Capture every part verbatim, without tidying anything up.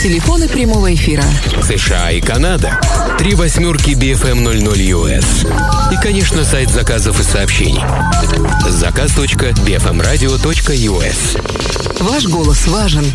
Телефоны прямого эфира. США и Канада. Три восьмерки би эф эм ноль ноль ю эс. И, конечно, сайт заказов и сообщений. заказ точка би эф эм радио точка ю эс. Ваш голос важен.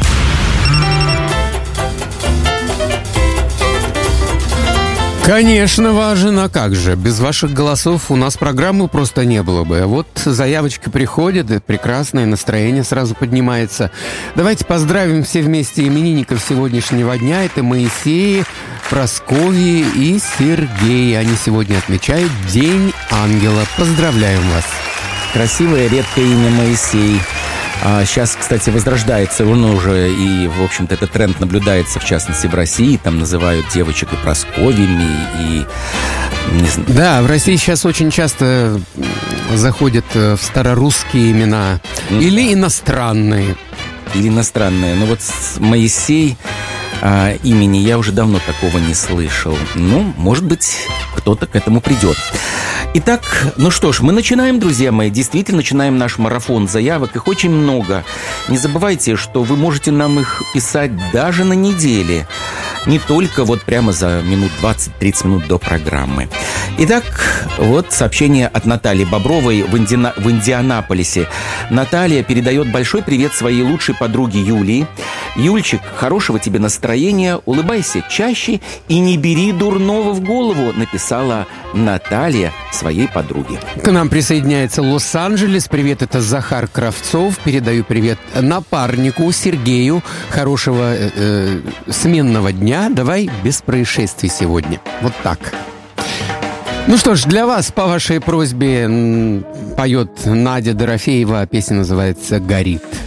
Конечно, важен, а как же? Без ваших голосов у нас программы просто не было бы. А вот заявочка приходит, и прекрасное настроение сразу поднимается. Давайте поздравим все вместе именинников сегодняшнего дня. Это Моисей, Прасковья и Сергей. Они сегодня отмечают День ангела. Поздравляем вас. Красивое, редкое имя Моисей. А сейчас, кстати, возрождается он уже, и, в общем-то, этот тренд наблюдается, в частности, в России. Там называют девочек и Прасковьями, и... Не знаю. Да, в России сейчас очень часто заходят в старорусские имена. Mm. Или иностранные. Или иностранные. Ну вот Моисей... А, имени я уже давно такого не слышал. Ну, может быть, кто-то к этому придет. Итак, ну что ж, мы начинаем, друзья мои. Действительно, начинаем наш марафон заявок. Их очень много. Не забывайте, что вы можете нам их писать даже на неделе. Не только вот прямо за минут двадцать-тридцать минут до программы. Итак, вот сообщение от Натальи Бобровой в, Индина... в Индианаполисе. Наталья передает большой привет своей лучшей подруге Юлии. Юльчик, хорошего тебе настроения, улыбайся чаще и не бери дурного в голову, написала Наталья своей подруге. К нам присоединяется Лос-Анджелес. Привет, это Захар Кравцов. Передаю привет напарнику Сергею. Хорошего э, сменного дня. Давай без происшествий сегодня. Вот так. Ну что ж, для вас, по вашей просьбе, поет Надя Дорофеева. Песня называется «Горит».